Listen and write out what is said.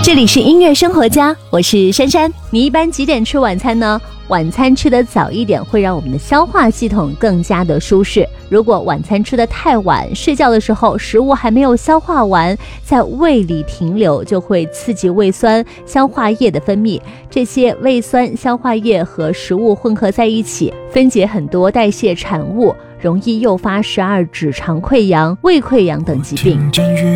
这里是音乐生活家，我是珊珊。你一般几点吃晚餐呢？晚餐吃得早一点会让我们的消化系统更加的舒适。如果晚餐吃得太晚，睡觉的时候食物还没有消化完，在胃里停留，就会刺激胃酸、消化液的分泌。这些胃酸、消化液和食物混合在一起，分解很多代谢产物，容易诱发12指肠溃疡、胃溃疡等疾病。